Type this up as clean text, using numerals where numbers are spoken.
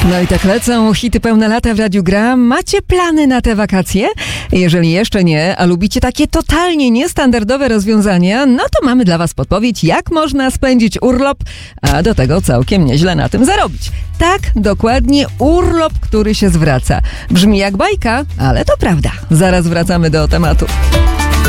No i tak lecą hity pełne lata w Radiu Gra. Macie plany na te wakacje? Jeżeli jeszcze nie, a lubicie takie totalnie niestandardowe rozwiązania, no to mamy dla was podpowiedź, jak można spędzić urlop, a do tego całkiem nieźle na tym zarobić. Tak, dokładnie, urlop, który się zwraca. Brzmi jak bajka, ale to prawda. Zaraz wracamy do tematu.